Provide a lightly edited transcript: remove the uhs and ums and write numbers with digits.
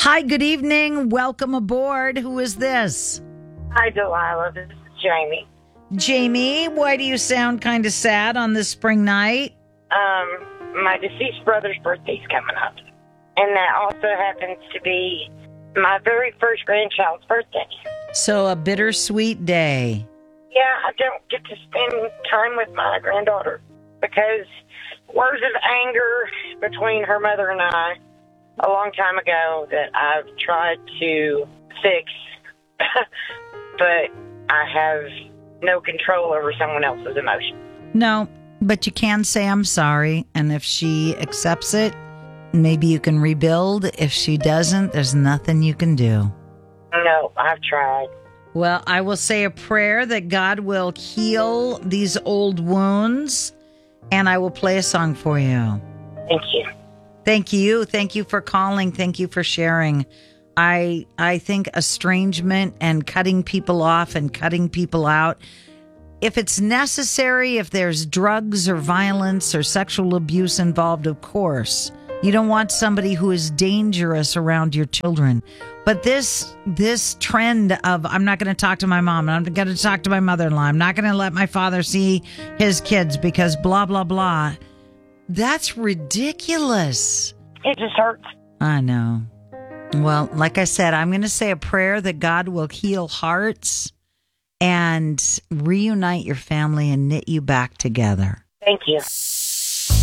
Hi, good evening. Welcome aboard. Who is this? Hi, Delilah. This is Jamie. Jamie, why do you sound kind of sad on this spring night? My deceased brother's birthday's coming up. And that also happens to be my very first grandchild's birthday. So a bittersweet day. Yeah, I don't get to spend time with my granddaughter because words of anger between her mother and I a long time ago that I've tried to fix, but I have no control over someone else's emotions. No, but you can say I'm sorry, and if she accepts it, maybe you can rebuild. If she doesn't, there's nothing you can do. No, I've tried. Well, I will say a prayer that God will heal these old wounds, and I will play a song for you. Thank you. Thank you. Thank you for calling. Thank you for sharing. I think estrangement and cutting people off and cutting people out, if it's necessary, if there's drugs or violence or sexual abuse involved, of course. You don't want somebody who is dangerous around your children. But this trend of I'm not going to talk to my mom, and I'm going to talk to my mother-in-law, I'm not going to let my father see his kids because blah, blah, blah. That's ridiculous. It just hurts. I know. Well, like I said, I'm going to say a prayer that God will heal hearts and reunite your family and knit you back together. Thank you.